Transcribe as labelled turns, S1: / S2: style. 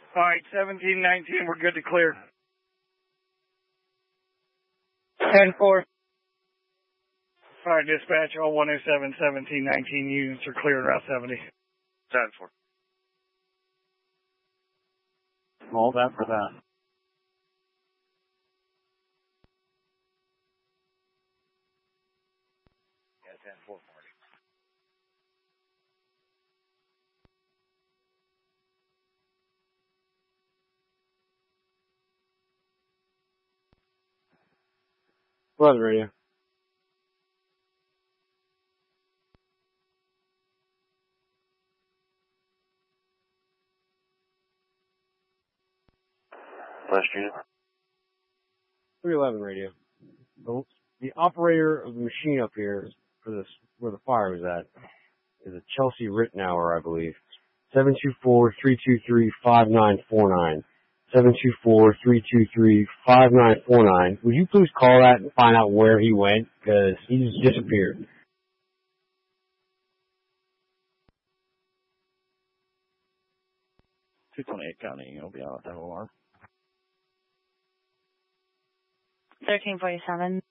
S1: All right, 1719, we're good to clear. 10-4. All right, dispatch, all 107, 1719 units are clear Route 70.
S2: 10-4.
S3: All that for that.
S2: Yeah, 10-4, Marty.
S3: Weather radio.
S2: Last unit.
S3: 311 radio. The operator of the machine up here for this, where the fire was at, is a Chelsea Rittenauer, I believe. 724-323-5949. 724-323-5949. Would you please call that and find out where he went? Because he just disappeared.
S4: 228 County, you'll be out at that alarm.
S5: 1347.